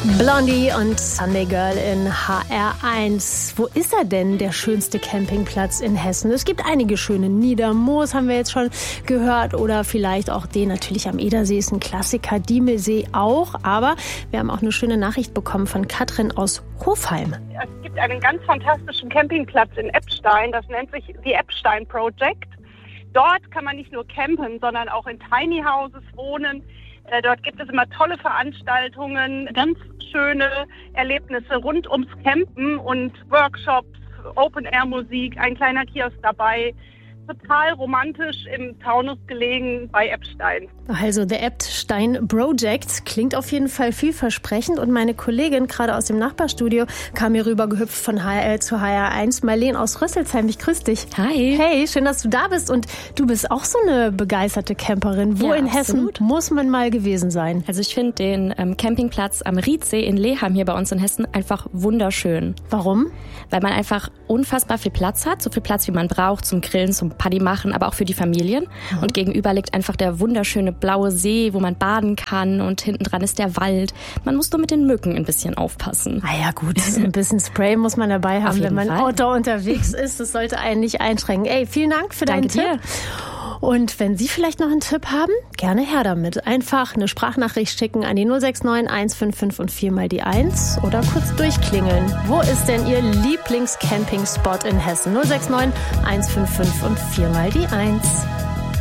Blondie und Sunday Girl in HR1. Wo ist er denn, der schönste Campingplatz in Hessen? Es gibt einige schöne. Niedermoos haben wir jetzt schon gehört oder vielleicht auch den natürlich am Edersee ist ein Klassiker, Diemelsee auch. Aber wir haben auch eine schöne Nachricht bekommen von Katrin aus Hofheim. Es gibt einen ganz fantastischen Campingplatz in Eppstein, das nennt sich The Eppstein Project. Dort kann man nicht nur campen, sondern auch in Tiny Houses wohnen. Dort gibt es immer tolle Veranstaltungen, ganz schöne Erlebnisse rund ums Campen und Workshops, Open-Air-Musik, ein kleiner Kiosk dabei. Total romantisch im Taunus gelegen bei Eppstein. Also The Eppstein Project klingt auf jeden Fall vielversprechend und meine Kollegin gerade aus dem Nachbarstudio kam hier rüber gehüpft von HRL zu HR1. Marlene aus Rüsselsheim, ich grüße dich. Hi. Hey, schön, dass du da bist und du bist auch so eine begeisterte Camperin. Wo ja, in absolut. Hessen muss man mal gewesen sein? Also ich finde den Campingplatz am Riedsee in Lehheim hier bei uns in Hessen einfach wunderschön. Warum? Weil man einfach unfassbar viel Platz hat, so viel Platz, wie man braucht zum Grillen, zum Party machen, aber auch für die Familien. Und gegenüber liegt einfach der wunderschöne blaue See, wo man baden kann und hinten dran ist der Wald. Man muss nur mit den Mücken ein bisschen aufpassen. Ah ja gut, ein bisschen Spray muss man dabei haben, wenn man Fall. outdoor unterwegs ist. Das sollte einen nicht einschränken. Ey, vielen Dank für deinen Tipp. Und wenn Sie vielleicht noch einen Tipp haben, gerne her damit. Einfach eine Sprachnachricht schicken an die 069 155 und 4 mal die 1 oder kurz durchklingeln. Wo ist denn Ihr Lieblings-Camping-Spot in Hessen? 069 155 und 4 mal die 1.